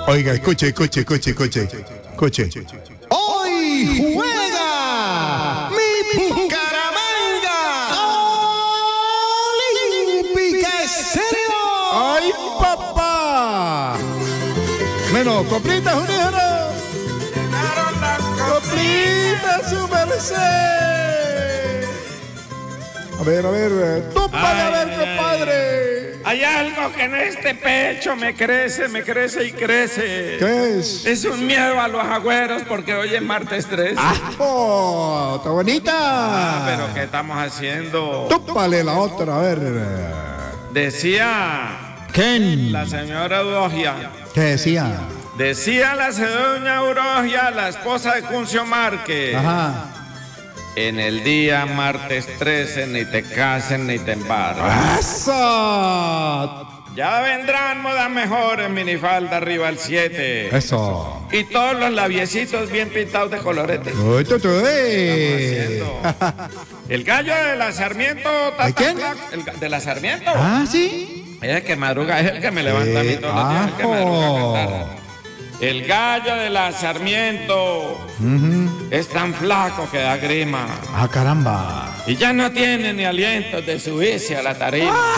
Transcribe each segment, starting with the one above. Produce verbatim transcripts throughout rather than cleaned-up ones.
Oiga, escuche, escuche, escuche, escuche. Escuche. ¡Hoy juega mi Bucaramanga! ¡Olímpica Estéreo! ¡Ay, papá! Menos, coplita, Juníjaro. Coplita, su merced. A ver, a ver, tópale a ver, compadre. Hay algo que en este pecho me crece, me crece y crece. ¿Qué es? Es un miedo a los agüeros porque hoy es martes tres. ¡Ah! ¡Oh! ¡Está bonita! Ah, pero ¿qué estamos haciendo? Tópale la otra, a ver. Decía ¿Quién? la señora Eudogia. ¿Qué decía? Decía la señora Eudogia, la esposa de Cuncio Márquez. Ajá. En el día martes trece ni te casen ni te embarren. ¡Eso! Ya vendrán modas mejores, minifalda arriba al siete. Eso. Y todos los labiecitos bien pintados de colorete. Uy, tú, tú, ¿Qué estamos haciendo? El gallo de la Sarmiento. ¿De quién? El ga- de la Sarmiento. Ah, ¿sí? Es el que madruga, es el que me levanta a mí todos los días. El que madruga a cantar. El gallo de la Sarmiento Uh-huh. es tan flaco que da grima. Ah, caramba. Y ya no tiene ni aliento de subirse a la tarima.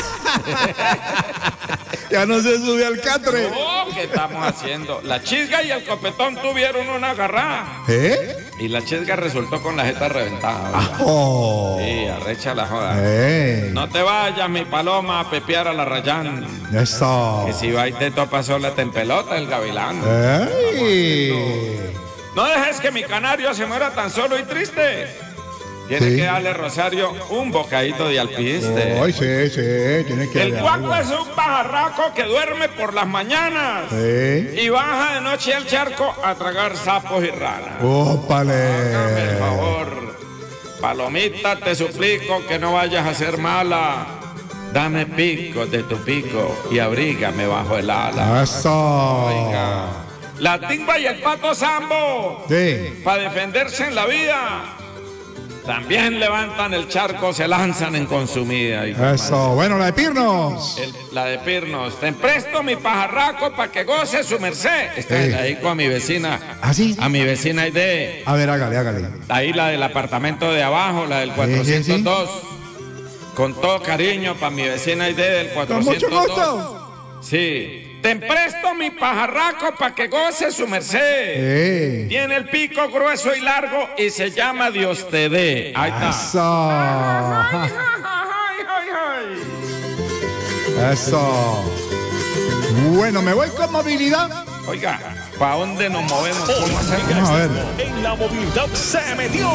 Ya no se sube al catre. Oh, ¿qué estamos haciendo? La chisga y el copetón tuvieron una agarrada. ¿Eh? Y la chisga resultó con la jeta reventada. Ah, oh. Sí, arrecha la joda. Eh. No te vayas, mi paloma, a pepear a la Rayán. Eso. Que si va y te topa sola te empelota el gavilán. ¡Ey! No dejes que mi canario se muera tan solo y triste. Tiene Sí. que darle, Rosario, un bocadito de alpiste. Ay, sí, sí, tiene que El darle guaco algo. es un pajarraco que duerme por las mañanas. Sí. Y baja de noche al charco a tragar sapos y ranas. ¡Ópale! Hágame el favor. Palomita, te suplico que no vayas a ser mala. Dame picos de tu pico y abrígame bajo el ala. Eso. Oiga. La timba y el pato sambo, Sí. para defenderse en la vida, también levantan el charco, se lanzan en consumida. Y Eso. Bueno, la de Pirnos. el- la de Pirnos, te presto mi pajarraco para que goce su merced. Esta Sí. es la dedico a mi vecina. ¿Ah, sí? A mi vecina Aide. A ver, hágale, hágale. Ahí la del apartamento de abajo, la del cuatrocientos dos. Con todo cariño para mi vecina Aide del Con cuatrocientos mucho dos. gusto. Sí. Te presto mi pajarraco para que goce su merced. Eh. Tiene el pico grueso y largo y se llama Dios te dé. Ahí está. Eso. Ay, ay, ay. Eso. Bueno, me voy con movilidad. Oiga, ¿para dónde nos movemos? ¿Cómo hacemos? Vamos a ver. En la movilidad se metió.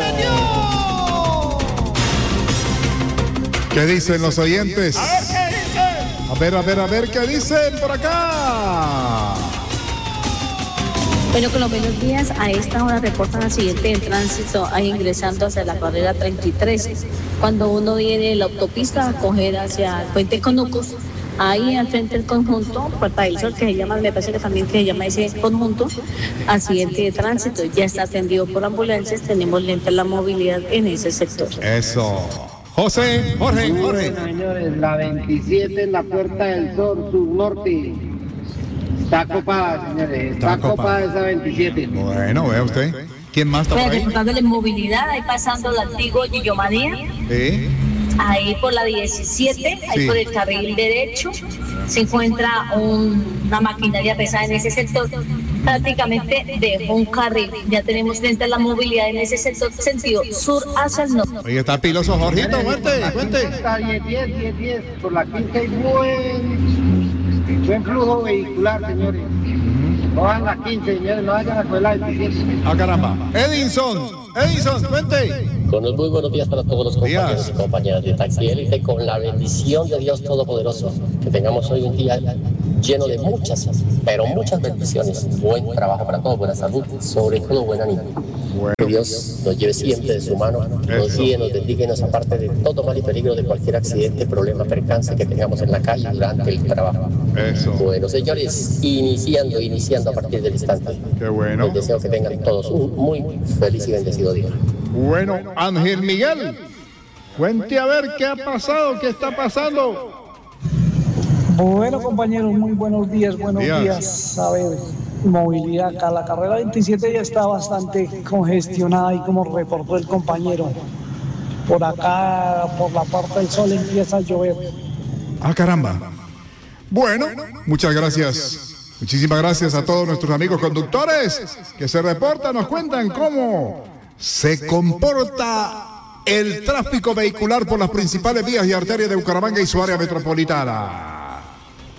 ¿Qué dicen los oyentes? A ver qué dice. A ver, a ver, a ver, ¿qué dicen por acá? Bueno, con los buenos días, a esta hora reportan accidente en tránsito ahí ingresando hacia la carrera treinta y tres. Cuando uno viene de la autopista a coger hacia el puente Conucos, ahí al frente del conjunto, Puerta del Sol, que se llama, me parece que también que se llama ese conjunto, accidente de tránsito, ya está atendido por ambulancias, tenemos lenta la movilidad en ese sector. Eso. José, Jorge, Muy Jorge. buenas, señores, la veintisiete en la Puerta del Sol, sur-norte. Está copada, señores, está, Está copada. copada esa veintisiete. Bueno, vea usted. ¿Quién más está por Bueno, ahí? reportándole movilidad, ahí pasando la antigua Gillo María, Sí. ahí por la diecisiete, ahí Sí. por el carril derecho, se encuentra un- una maquinaria pesada en ese sector. Prácticamente dejó un carril. Ya tenemos lenta la movilidad en ese sector, sentido sur hacia el norte. Oye, está piloso Jorgito, cuente, cuente. Está diez diez, diez diez, por la quince hay buen, buen flujo vehicular, señores. Cojan la quince, señores, no vayan a coger la veintisiete. Ah, caramba. Edinson, Edinson, cuente. Con los muy buenos días para todos los compañeros Días. y compañeras de Taxi Élite, con la bendición de Dios Todopoderoso, que tengamos hoy un día lleno de muchas, pero muchas bendiciones, buen trabajo para todos, buena salud, sobre todo buen ánimo. Bueno. Que Dios nos lleve siempre de su mano, nos Eso. guíe, nos bendiga y nos aparte de todo mal y peligro de cualquier accidente, problema, percance que tengamos en la calle durante el trabajo. Eso. Bueno, señores, iniciando, iniciando a partir del instante. Qué bueno. Les deseo que tengan todos un muy feliz y bendecido día. Bueno, Ángel Miguel, cuente a ver qué ha pasado, qué está pasando. Bueno, compañeros, muy buenos días, buenos Días. días. A ver, movilidad acá. La carrera veintisiete ya está bastante congestionada y como reportó el compañero. Por acá, por la parte del sol, empieza a llover. Ah, caramba. Bueno, muchas gracias. Muchísimas gracias a todos nuestros amigos conductores que se reportan, nos cuentan cómo se comporta el tráfico vehicular por las principales vías y arterias de Bucaramanga y su área metropolitana.